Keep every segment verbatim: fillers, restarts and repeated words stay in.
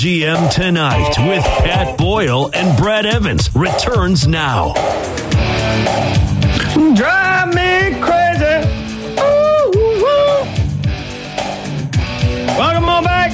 G M Tonight with Pat Boyle and Brad Evans returns now. Drive me crazy. Ooh, ooh, ooh. Welcome on back.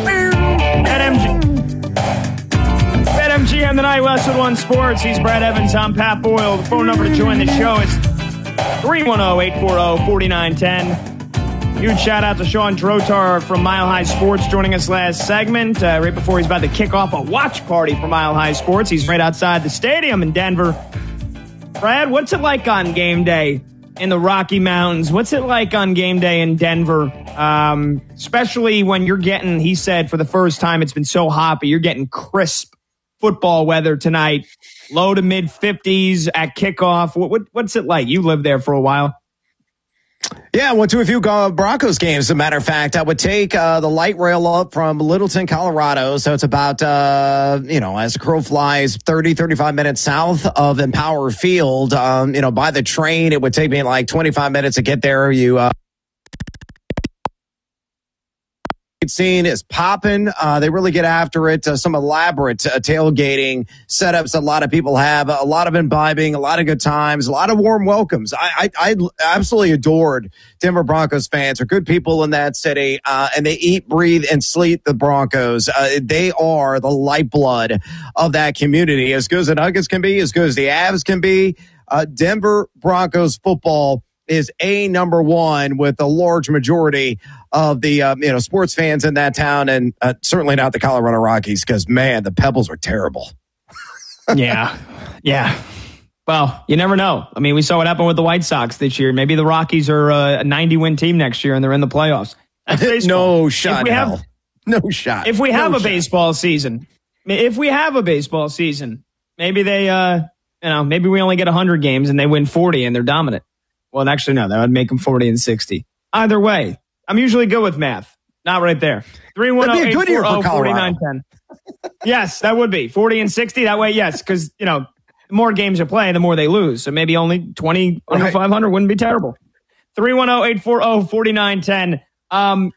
BetMGM. BetMGM Tonight, Westwood One Sports. He's Brad Evans. I'm Pat Boyle. The phone number to join the show is three one zero, eight four zero, four nine one zero. Huge shout out to Sean Drotar from Mile High Sports joining us last segment, uh, right before he's about to kick off a watch party for Mile High Sports. He's right outside the stadium in Denver. Brad, what's it like on game day in the Rocky Mountains? What's it like on game day in Denver? Um, especially when you're getting, he said for the first time, it's been so hot, but you're getting crisp football weather tonight, low to mid fifties at kickoff. What, what, what's it like? You lived there for a while. Yeah, I went to a few Broncos games. As a matter of fact, I would take uh, the light rail up from Littleton, Colorado. So it's about, uh, you know, as the crow flies, thirty, thirty-five minutes south of Empower Field. Um, you know, by the train, it would take me like twenty-five minutes to get there. You, uh, scene is popping. Uh, they really get after it. Uh, some elaborate uh, tailgating setups a lot of people have. A lot of imbibing, a lot of good times, a lot of warm welcomes. I, I, I absolutely adored Denver Broncos fans. They're good people in that city, uh, and they eat, breathe, and sleep the Broncos. Uh, they are the lifeblood of that community. As good as the Nuggets can be, as good as the Avs can be, uh, Denver Broncos football is a number one with a large majority of the um, you know sports fans in that town, and uh, certainly not the Colorado Rockies, because man, the Pebbles are terrible. yeah, yeah. Well, you never know. I mean, we saw what happened with the White Sox this year. Maybe the Rockies are a ninety-win team next year, and they're in the playoffs. no shot. If we have, no shot. If we have no a shot. baseball season, if we have a baseball season, maybe they, uh, you know, maybe we only get one hundred games and they win forty and they're dominant. Well, actually, no, that would make them forty and sixty. Either way, I'm usually good with math. Not right there. three one zero, eight four zero, four nine one zero. Yes, that would be. forty and sixty, that way, yes, because, you know, the more games you play, the more they lose. So maybe only twenty under right. five hundred wouldn't be terrible. three one zero, eight four zero, four nine one zero. Um,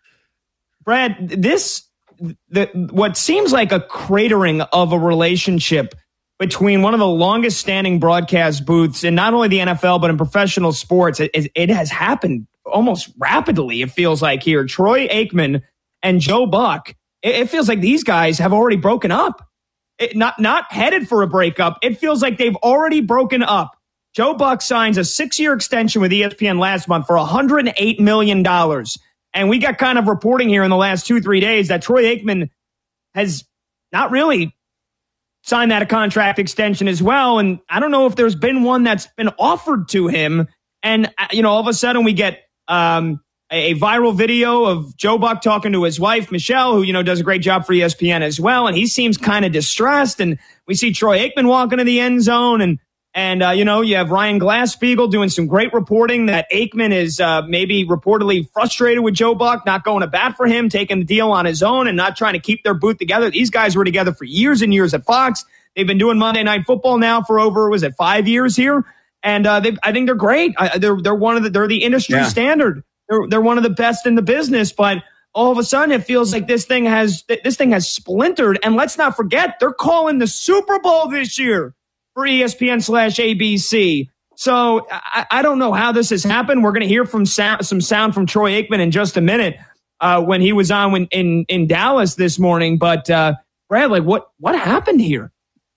Brad, this, the, what seems like a cratering of a relationship between one of the longest standing broadcast booths in not only the N F L, but in professional sports. It, it has happened almost rapidly, it feels like here. Troy Aikman and Joe Buck, it, it feels like these guys have already broken up. It, not, not headed for a breakup. It feels like they've already broken up. Joe Buck signs a six-year extension with E S P N last month for one hundred eight million dollars. And we got kind of reporting here in the last two, three days that Troy Aikman has not really signed that a contract extension as well. And I don't know if there's been one that's been offered to him. And, you know, all of a sudden we get um, a, a viral video of Joe Buck talking to his wife, Michelle, who, you know, does a great job for E S P N as well. And he seems kind of distressed. And we see Troy Aikman walking to the end zone. And, and uh, you know, you have Ryan Glasspiegel doing some great reporting that Aikman is uh, maybe reportedly frustrated with Joe Buck, not going to bat for him, taking the deal on his own and not trying to keep their booth together. These guys were together for years and years at Fox. They've been doing Monday Night Football now for over, was it five years here? And uh, they, I think they're great. I, they're they're one of the they're the industry yeah. standard. They're they're one of the best in the business. But all of a sudden, it feels like this thing has this thing has splintered. And let's not forget, they're calling the Super Bowl this year for E S P N slash A B C. So I, I don't know how this has happened. We're going to hear from sound, some sound from Troy Aikman in just a minute uh, when he was on when, in in Dallas this morning. But uh, Brad, like what what happened here?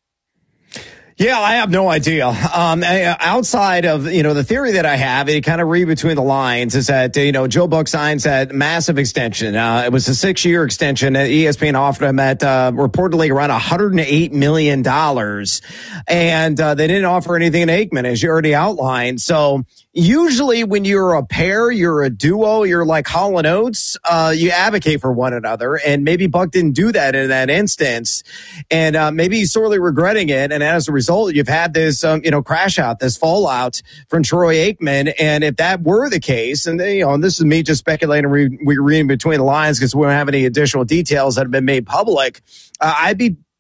Yeah, I have no idea. Um, outside of, you know, the theory that I have, it kind of read between the lines is that, you know, Joe Buck signs that massive extension. Uh, it was a six year extension that E S P N offered him at, uh, reportedly around one hundred eight million dollars. And, uh, they didn't offer anything in Aikman, as you already outlined. So usually when you're a pair, you're a duo, you're like Hall and Oates, uh, you advocate for one another. And maybe Buck didn't do that in that instance. And, uh, maybe he's sorely regretting it. And as a result, you've had this, um, you know, crash out, this fallout from Troy Aikman. And if that were the case, and, you know, and this is me just speculating, we're reading between the lines because we don't have any additional details that have been made public, uh, I'd be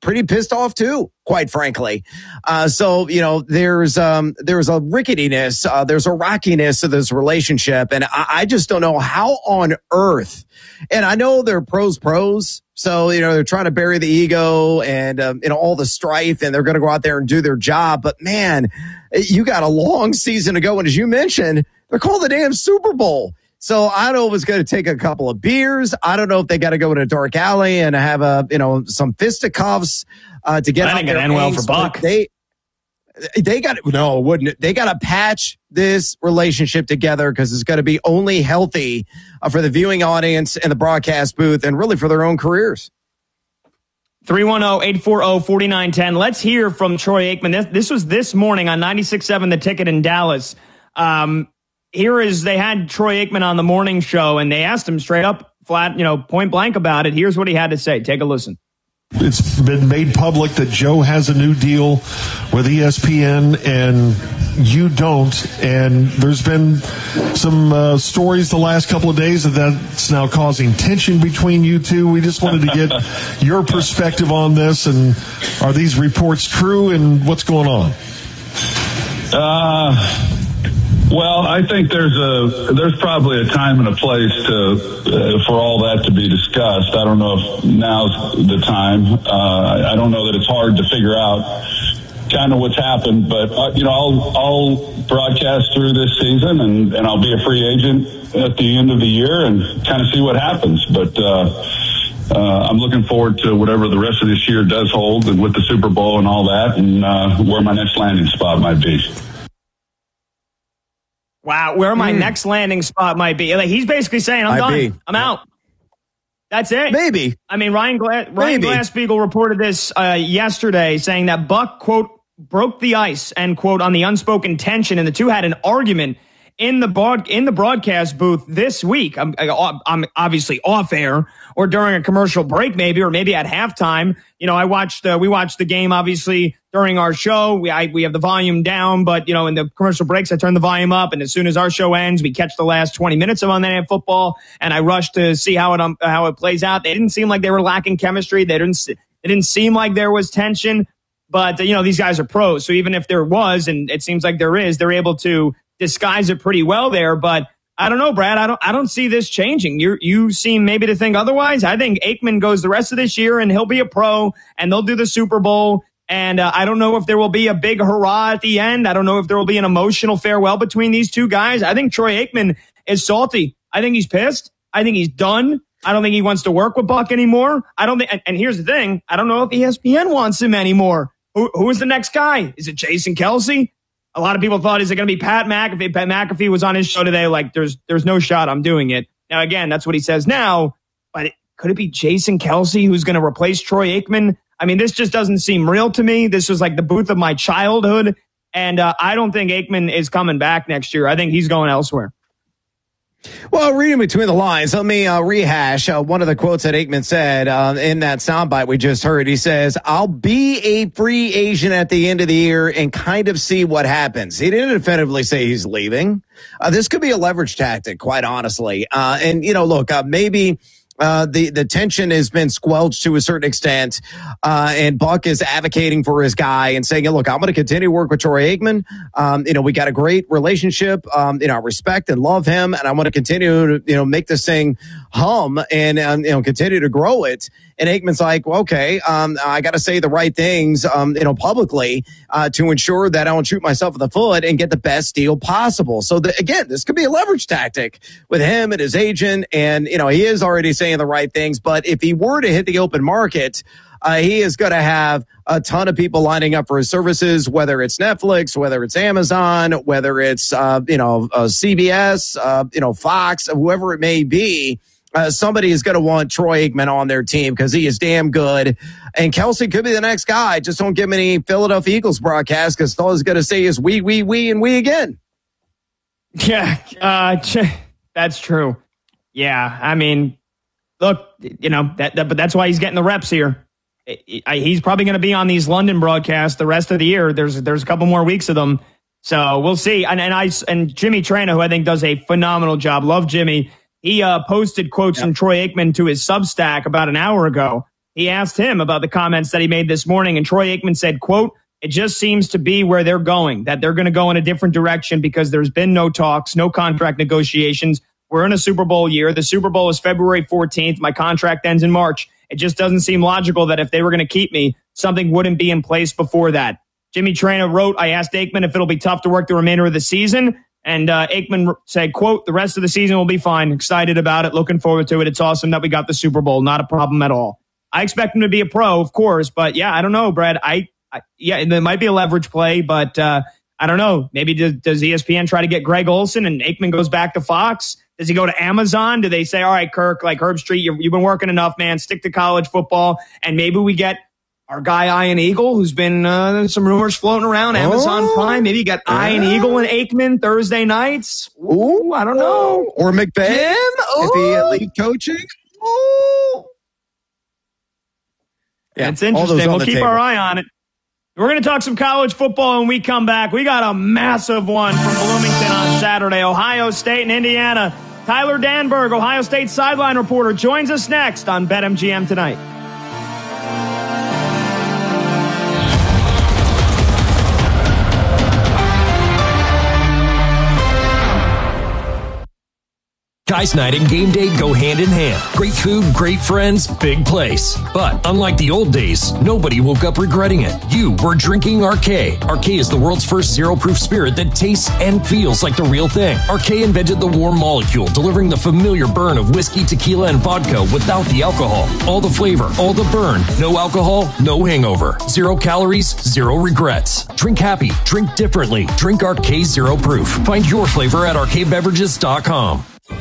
pretty pissed off too, quite frankly. Uh, so, you know, there's, um, there's a ricketiness, uh, there's a rockiness to this relationship. And I, I just don't know how on earth, and I know they're pros pros. So, you know, they're trying to bury the ego and, um, you know, all the strife, and they're going to go out there and do their job. But man, you got a long season to go. And as you mentioned, they're called the damn Super Bowl. So I don't know if it's going to take a couple of beers. I don't know if they got to go in a dark alley and have a, you know, some fisticuffs uh, to get I out think their it end well for angst. Buck. They, they got no, wouldn't it? They got to patch this relationship together, because it's going to be only healthy uh, for the viewing audience and the broadcast booth, and really for their own careers. three one zero, eight four zero, four nine one zero. Let's hear from Troy Aikman. This, this was this morning on ninety-six point seven The Ticket in Dallas. Um, here is, they had Troy Aikman on the morning show, and they asked him straight up, flat, you know, point blank about it. Here's what he had to say. Take a listen. It's been made public that Joe has a new deal with E S P N and you don't. And there's been some uh, stories the last couple of days that that's now causing tension between you two. We just wanted to get your perspective on this. And are these reports true, and what's going on? Uh, well, I think there's a there's probably a time and a place to uh, for all that to be discussed. I don't know if now's the time. Uh, I don't know that it's hard to figure out kind of what's happened, but uh, you know, I'll I'll broadcast through this season, and, and I'll be a free agent at the end of the year and kind of see what happens. But uh, uh, I'm looking forward to whatever the rest of this year does hold, and with the Super Bowl and all that, and uh, where my next landing spot might be. Wow, where my mm. next landing spot might be. Like, he's basically saying, I'm might done. Be. I'm out. That's it. Maybe. I mean, Ryan, Gla- Ryan Maybe. Glass-Steagall reported this uh, yesterday, saying that Buck, quote, broke the ice, end quote, on the unspoken tension, and the two had an argument in the broad- in the broadcast booth this week. I'm, I'm obviously off air, or during a commercial break, maybe, or maybe at halftime. You know, I watched, uh, we watched the game, obviously, during our show. We, I, we have the volume down, but, you know, in the commercial breaks, I turn the volume up. And as soon as our show ends, we catch the last twenty minutes of Monday Night Football. And I rush to see how it, um, how it plays out. They didn't seem like they were lacking chemistry. They didn't, it didn't seem like there was tension, but, you know, these guys are pros. So even if there was, and it seems like there is, they're able to disguise it pretty well there. But I don't know, Brad. I don't. I don't see this changing. You you seem maybe to think otherwise. I think Aikman goes the rest of this year, and he'll be a pro, and they'll do the Super Bowl. And uh, I don't know if there will be a big hurrah at the end. I don't know if there will be an emotional farewell between these two guys. I think Troy Aikman is salty. I think he's pissed. I think he's done. I don't think he wants to work with Buck anymore. I don't think. And, and here's the thing: I don't know if E S P N wants him anymore. Who who is the next guy? Is it Jason Kelce? A lot of people thought, is it going to be Pat McAfee? Pat McAfee was on his show today. Like, there's there's no shot I'm doing it. Now, again, that's what he says now. But it, could it be Jason Kelce who's going to replace Troy Aikman? I mean, this just doesn't seem real to me. This was like the booth of my childhood. And uh, I don't think Aikman is coming back next year. I think he's going elsewhere. Well, reading between the lines, let me uh, rehash uh, one of the quotes that Aikman said uh, in that soundbite we just heard. He says, I'll be a free agent at the end of the year and kind of see what happens. He didn't definitively say he's leaving. Uh, this could be a leverage tactic, quite honestly. Uh, and, you know, look, uh, maybe Uh, the, the tension has been squelched to a certain extent. Uh, and Buck is advocating for his guy and saying, look, I'm going to continue to work with Troy Aikman. Um, you know, we got a great relationship. Um, you know, I respect and love him, and I'm going to continue to, you know, make this thing hum and, um, you know, continue to grow it. And Aikman's like, well, okay, um, I got to say the right things, um, you know, publicly, uh, to ensure that I don't shoot myself in the foot and get the best deal possible. So the, again, this could be a leverage tactic with him and his agent. And, you know, he is already saying the right things, but if he were to hit the open market, uh, he is going to have a ton of people lining up for his services, whether it's Netflix, whether it's Amazon, whether it's, uh, you know, uh, C B S, uh, you know, Fox, whoever it may be. Uh, somebody is going to want Troy Aikman on their team because he is damn good. And Kelce could be the next guy. Just don't give him any Philadelphia Eagles broadcast because all he's going to say is we, we, we, and we again. Yeah, uh, that's true. Yeah, I mean, look, you know, that, that but that's why he's getting the reps here. He's probably going to be on these London broadcasts the rest of the year. There's there's a couple more weeks of them. So we'll see. And, and, I, and Jimmy Traina, who I think does a phenomenal job, love Jimmy. He uh, posted quotes yep. from Troy Aikman to his Substack about an hour ago. he asked him about the comments that he made this morning, and Troy Aikman said, quote, "It just seems to be where they're going, that they're going to go in a different direction because there's been no talks, no contract negotiations. We're in a Super Bowl year. The Super Bowl is February fourteenth. My contract ends in March. It just doesn't seem logical that if they were going to keep me, something wouldn't be in place before that." Jimmy Traina wrote, "I asked Aikman if it'll be tough to work the remainder of the season." And uh, Aikman said, quote, "The rest of the season will be fine. Excited about it. Looking forward to it. It's awesome that we got the Super Bowl. Not a problem at all." I expect him to be a pro, of course. But, yeah, I don't know, Brad. I, I Yeah, there might be a leverage play, but uh, I don't know. Maybe does, does E S P N try to get Greg Olsen and Aikman goes back to Fox? Does he go to Amazon? Do they say, all right, Kirk, like Herb Street, you've, you've been working enough, man. Stick to college football. And maybe we get our guy Ian Eagle, who's been uh, some rumors floating around, Amazon oh, Prime. Maybe you got yeah. Ian Eagle and Aikman Thursday nights. Ooh, I don't know. Or McVay. Jim? If he had lead coaching. Ooh. Yeah, it's interesting. We'll keep table. our eye on it. We're going to talk some college football when we come back. We got a massive one from Bloomington on Saturday. Ohio State and Indiana. Tyler Danberg, Ohio State sideline reporter, joins us next on BetMGM Tonight. Guys night and game day go hand in hand. Great food, great friends, big place. But unlike the old days, nobody woke up regretting it. You were drinking R K. R K is the world's first zero-proof spirit that tastes and feels like the real thing. R K invented the warm molecule, delivering the familiar burn of whiskey, tequila, and vodka without the alcohol. All the flavor, all the burn. No alcohol, no hangover. Zero calories, zero regrets. Drink happy, drink differently. Drink R K Zero Proof. Find your flavor at R K beverages dot com.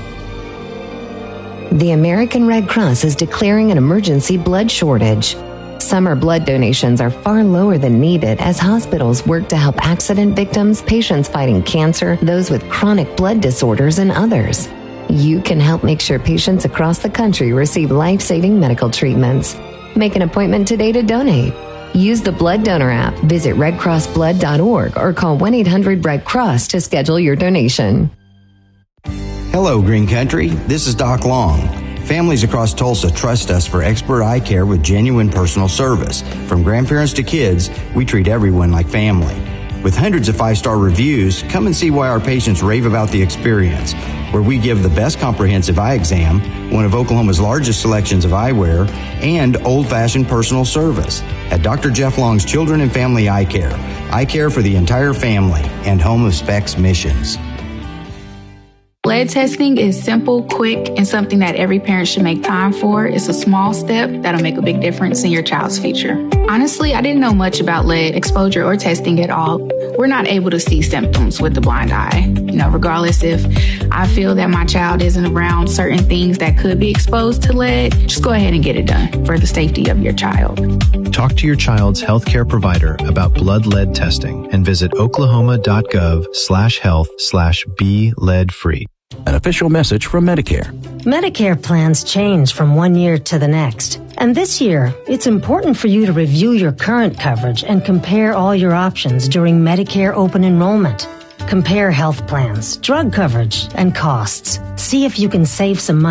The American Red Cross is declaring an emergency blood shortage. Summer blood donations are far lower than needed as hospitals work to help accident victims, patients fighting cancer, those with chronic blood disorders, and others. You can help make sure patients across the country receive life-saving medical treatments. Make an appointment today to donate. Use the Blood Donor app, visit red cross blood dot org, or call one eight hundred red cross to schedule your donation. Hello, Green Country. This is Doc Long. Families across Tulsa trust us for expert eye care with genuine personal service. From grandparents to kids, we treat everyone like family. With hundreds of five-star reviews, come and see why our patients rave about the experience, where we give the best comprehensive eye exam, one of Oklahoma's largest selections of eyewear, and old-fashioned personal service. At Doctor Jeff Long's Children and Family Eye Care. Eye care for the entire family and Home of Specs Missions. Lead testing is simple, quick, and something that every parent should make time for. It's a small step that'll make a big difference in your child's future. Honestly, I didn't know much about lead exposure or testing at all. We're not able to see symptoms with the blind eye. You know, regardless if I feel that my child isn't around certain things that could be exposed to lead, just go ahead and get it done for the safety of your child. Talk to your child's healthcare provider about blood lead testing and visit oklahoma.gov slash health slash be lead free. An official message from Medicare. Medicare plans change from one year to the next. And this year, it's important for you to review your current coverage and compare all your options during Medicare open enrollment. Compare health plans, drug coverage, and costs. See if you can save some money.